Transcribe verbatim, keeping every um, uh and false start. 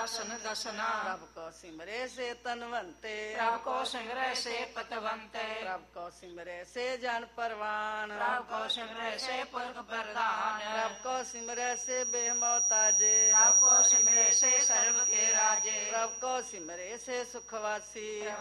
ਆਸਨ ਦਸਨਾ ਪ੍ਰਭ ਕੋ ਸਿਮਰੇ ਸੇ ਤਨਵੰਤੇ ਪ੍ਰਭ ਕੋ ਸਿਮਰੈ ਸੇ ਪਤਵੰਤੇ ਪ੍ਰਭ ਕੋ ਸਿਮਰੇ ਸੇ ਜਨ ਪਰਵਾਨ ਪ੍ਰਭ ਕੋ ਸਿਮਰੈ ਸੇ ਪੁਰਖ ਪ੍ਰਧਾਨ ਪ੍ਰਭ ਕੋ ਸਿਮਰੇ ਸੇ ਬੇਮੋਤਾਜੇ ਪ੍ਰਭ ਕੋ ਸਿਮਰੈ ਸੇ ਸਰਬ ਕੇ ਰਾਜੇ ਪ੍ਰਭ ਕੋ ਸਿਮਰੇ ਸੇ ਸੁਖਵਾਸੀ